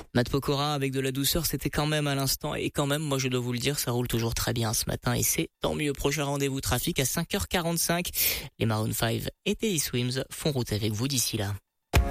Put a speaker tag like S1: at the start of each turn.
S1: Matt Pokora avec de la douceur, c'était quand même à l'instant. Et quand même, moi je dois vous le dire, ça roule toujours très bien ce matin. Et c'est tant mieux. Prochain rendez-vous trafic à 5h45. Les Maroon 5 et Teddy Swims font route avec vous d'ici là.